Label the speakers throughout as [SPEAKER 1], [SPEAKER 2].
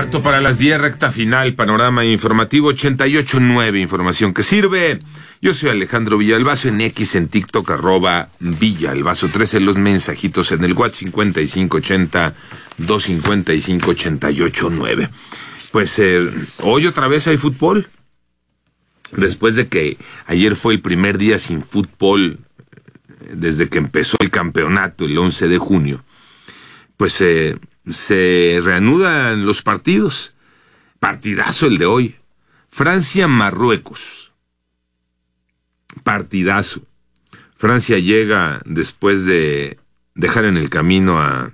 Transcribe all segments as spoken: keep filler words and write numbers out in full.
[SPEAKER 1] Cuarto para las diez, recta final, panorama informativo ochenta y ocho nueve, información que sirve. Yo soy Alejandro Villalbazo, en X, en TikTok, arroba Villalbazo trece, los mensajitos en el WhatsApp cincuenta y cinco ochenta, doscientos cincuenta y cinco, ochenta y ocho nueve. Pues eh, hoy otra vez hay fútbol. Después de que ayer fue el primer día sin fútbol desde que empezó el campeonato el once de junio, pues eh, se reanudan los partidos. Partidazo el de hoy. Francia-Marruecos. Partidazo. Francia llega después de dejar en el camino a,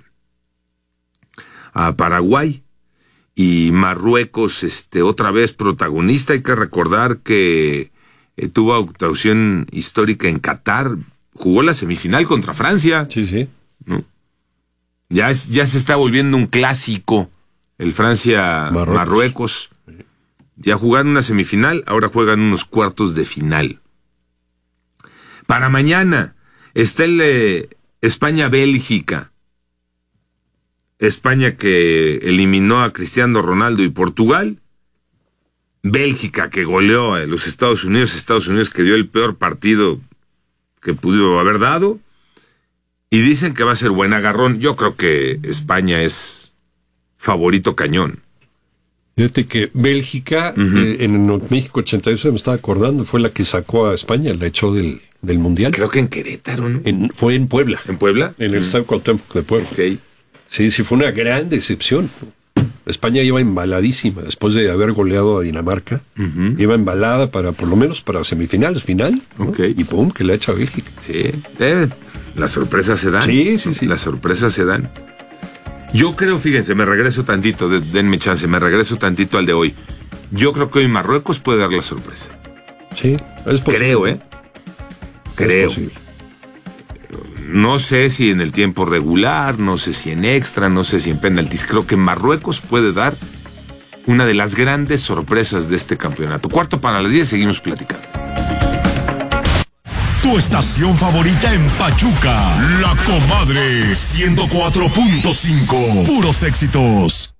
[SPEAKER 1] a Paraguay. Y Marruecos, este, otra vez protagonista. Hay que recordar que eh, tuvo actuación histórica en Qatar. Jugó la semifinal contra Francia.
[SPEAKER 2] Sí, sí.
[SPEAKER 1] ¿No? Ya, es, ya se está volviendo un clásico el Francia-Marruecos. Ya jugaron una semifinal, ahora juegan unos cuartos de final. Para mañana está el eh, España-Bélgica. España que eliminó a Cristiano Ronaldo y Portugal. Bélgica que goleó a los Estados Unidos. Estados Unidos que dio el peor partido que pudo haber dado. Y dicen que va a ser buen agarrón. Yo creo que España es favorito cañón.
[SPEAKER 2] Fíjate que Bélgica, uh-huh. eh, en el México ochenta y dos, me estaba acordando, fue la que sacó a España, la echó del, del Mundial.
[SPEAKER 1] Creo que en Querétaro, ¿no?
[SPEAKER 2] En, fue en Puebla.
[SPEAKER 1] ¿En Puebla?
[SPEAKER 2] En el Estadio uh-huh. Cuauhtémoc de Puebla.
[SPEAKER 1] Okay.
[SPEAKER 2] Sí, sí, fue una gran decepción. España iba embaladísima después de haber goleado a Dinamarca. Uh-huh. Iba embalada para, por lo menos, para semifinales, final. ¿No? Okay. Y pum, que la echa Bélgica.
[SPEAKER 1] Sí, eh, las sorpresas se dan.
[SPEAKER 2] Sí, sí, sí.
[SPEAKER 1] Las sorpresas se dan. Yo creo, fíjense, me regreso tantito, de, denme chance, me regreso tantito al de hoy. Yo creo que hoy Marruecos puede dar la sorpresa.
[SPEAKER 2] Sí, es posible.
[SPEAKER 1] Creo, ¿eh? Creo.
[SPEAKER 2] Es posible.
[SPEAKER 1] No sé si en el tiempo regular, no sé si en extra, no sé si en penaltis. Creo que Marruecos puede dar una de las grandes sorpresas de este campeonato. Cuarto para las diez, seguimos platicando.
[SPEAKER 3] Tu estación favorita en Pachuca, La Comadre, ciento cuatro punto cinco. Puros éxitos.